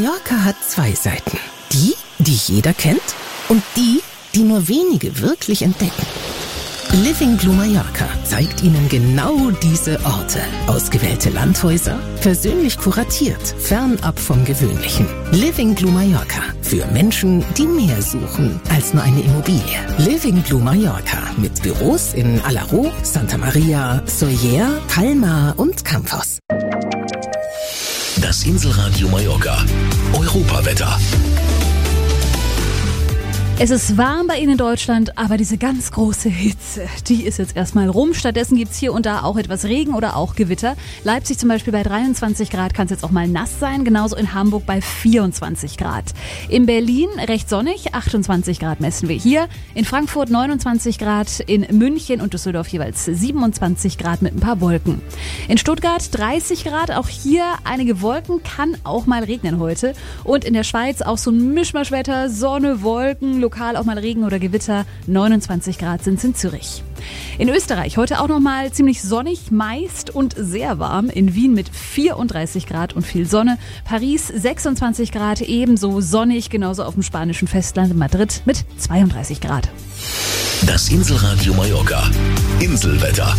Mallorca hat zwei Seiten. Die jeder kennt und die nur wenige wirklich entdecken. Living Blue Mallorca zeigt Ihnen genau diese Orte. Ausgewählte Landhäuser, persönlich kuratiert, fernab vom Gewöhnlichen. Living Blue Mallorca. Für Menschen, die mehr suchen als nur eine Immobilie. Living Blue Mallorca. Mit Büros in Alaró, Santa Maria, Sóller, Palma und Campos. Das Inselradio Mallorca. Europawetter. Es ist warm bei Ihnen in Deutschland, aber diese ganz große Hitze, die ist jetzt erstmal rum. Stattdessen gibt's hier und da auch etwas Regen oder auch Gewitter. Leipzig zum Beispiel bei 23 Grad kann es jetzt auch mal nass sein, genauso in Hamburg bei 24 Grad. In Berlin recht sonnig, 28 Grad messen wir hier. In Frankfurt 29 Grad, in München und Düsseldorf jeweils 27 Grad mit ein paar Wolken. In Stuttgart 30 Grad, auch hier einige Wolken, kann auch mal regnen heute. Und in der Schweiz auch so ein Mischmaschwetter, Sonne, Wolken, lokal auch mal Regen oder Gewitter, 29 Grad sind es in Zürich. In Österreich heute auch nochmal ziemlich sonnig, meist und sehr warm. In Wien mit 34 Grad und viel Sonne. Paris 26 Grad, ebenso sonnig, genauso auf dem spanischen Festland. Madrid mit 32 Grad. Das Inselradio Mallorca. Inselwetter.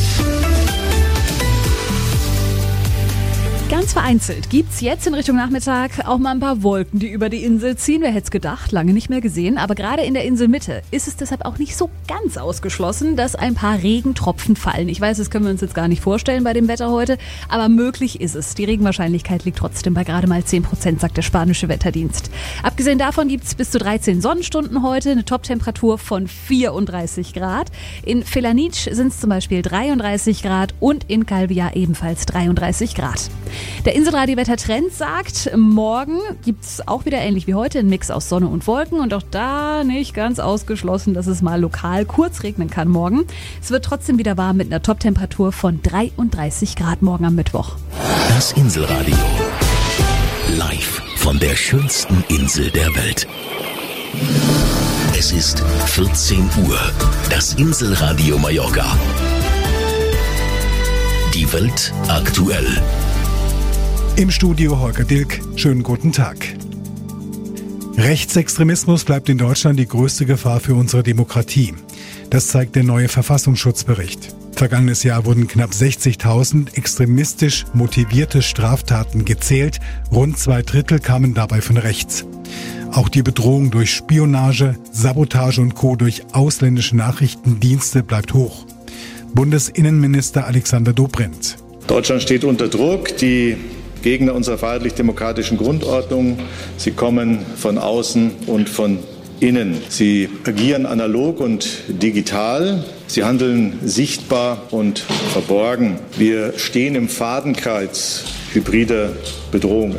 Ganz vereinzelt gibt's jetzt in Richtung Nachmittag auch mal ein paar Wolken, die über die Insel ziehen. Wer hätte es gedacht, lange nicht mehr gesehen. Aber gerade in der Inselmitte ist es deshalb auch nicht so ganz ausgeschlossen, dass ein paar Regentropfen fallen. Ich weiß, das können wir uns jetzt gar nicht vorstellen bei dem Wetter heute, aber möglich ist es. Die Regenwahrscheinlichkeit liegt trotzdem bei gerade mal 10%, sagt der spanische Wetterdienst. Abgesehen davon gibt's bis zu 13 Sonnenstunden heute, eine Toptemperatur von 34 Grad. In Felanitsch sind es zum Beispiel 33 Grad und in Calvià ebenfalls 33 Grad. Der Inselradio-Wettertrend sagt, morgen gibt's auch wieder ähnlich wie heute einen Mix aus Sonne und Wolken und auch da nicht ganz ausgeschlossen, dass es mal lokal kurz regnen kann morgen. Es wird trotzdem wieder warm mit einer Toptemperatur von 33 Grad morgen am Mittwoch. Das Inselradio. Live von der schönsten Insel der Welt. Es ist 14 Uhr. Das Inselradio Mallorca. Die Welt aktuell. Im Studio Holger Dilk. Schönen guten Tag. Rechtsextremismus bleibt in Deutschland die größte Gefahr für unsere Demokratie. Das zeigt der neue Verfassungsschutzbericht. Vergangenes Jahr wurden knapp 60.000 extremistisch motivierte Straftaten gezählt. Rund 2/3 kamen dabei von rechts. Auch die Bedrohung durch Spionage, Sabotage und Co. durch ausländische Nachrichtendienste bleibt hoch. Bundesinnenminister Alexander Dobrindt. Deutschland steht unter Druck. Die Gegner unserer freiheitlich-demokratischen Grundordnung, sie kommen von außen und von innen. Sie agieren analog und digital. Sie handeln sichtbar und verborgen. Wir stehen im Fadenkreuz hybrider Bedrohungen.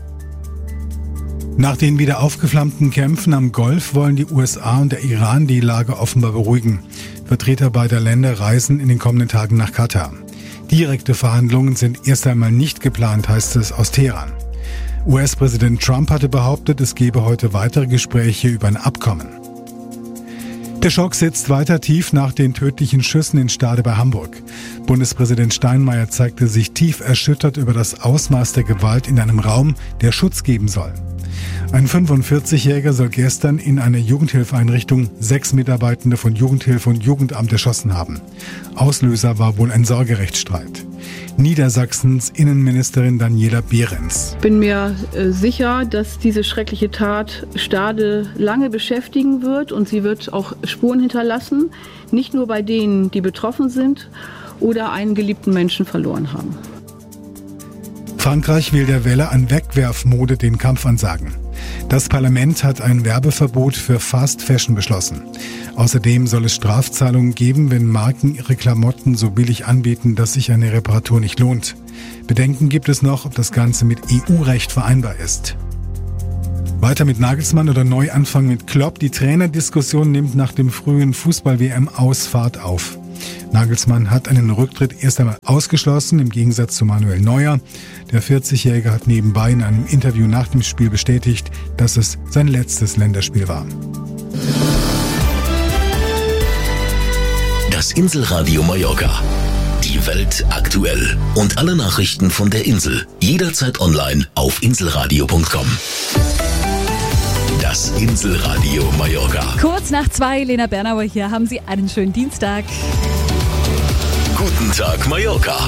Nach den wieder aufgeflammten Kämpfen am Golf wollen die USA und der Iran die Lage offenbar beruhigen. Vertreter beider Länder reisen in den kommenden Tagen nach Katar. Direkte Verhandlungen sind erst einmal nicht geplant, heißt es aus Teheran. US-Präsident Trump hatte behauptet, es gebe heute weitere Gespräche über ein Abkommen. Der Schock sitzt weiter tief nach den tödlichen Schüssen in Stade bei Hamburg. Bundespräsident Steinmeier zeigte sich tief erschüttert über das Ausmaß der Gewalt in einem Raum, der Schutz geben soll. Ein 45-Jähriger soll gestern in einer Jugendhilfeeinrichtung 6 Mitarbeitende von Jugendhilfe und Jugendamt erschossen haben. Auslöser war wohl ein Sorgerechtsstreit. Niedersachsens Innenministerin Daniela Behrens. Ich bin mir sicher, dass diese schreckliche Tat Stade lange beschäftigen wird und sie wird auch Spuren hinterlassen, nicht nur bei denen, die betroffen sind oder einen geliebten Menschen verloren haben. Frankreich will der Welle an Wegwerfmode den Kampf ansagen. Das Parlament hat ein Werbeverbot für Fast Fashion beschlossen. Außerdem soll es Strafzahlungen geben, wenn Marken ihre Klamotten so billig anbieten, dass sich eine Reparatur nicht lohnt. Bedenken gibt es noch, ob das Ganze mit EU-Recht vereinbar ist. Weiter mit Nagelsmann oder Neuanfang mit Klopp. Die Trainerdiskussion nimmt nach dem frühen Fußball-WM aus Fahrt auf. Nagelsmann hat einen Rücktritt erst einmal ausgeschlossen, im Gegensatz zu Manuel Neuer. Der 40-Jährige hat nebenbei in einem Interview nach dem Spiel bestätigt, dass es sein letztes Länderspiel war. Das Inselradio Mallorca. Die Die Welt aktuell. Und alle Nachrichten von der Insel. Jederzeit online auf inselradio.com. Das Inselradio Mallorca. Kurz nach 2, Lena Bernauer hier. Haben Sie einen schönen Dienstag. Guten Tag, Mallorca.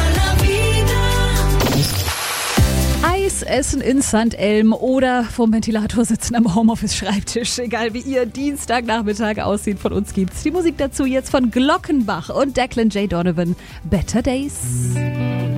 Eis essen in St. Elm oder vorm Ventilator sitzen am Homeoffice-Schreibtisch. Egal wie Ihr Dienstagnachmittag aussieht, von uns gibt's die Musik dazu jetzt von Glockenbach und Declan J. Donovan. Better Days.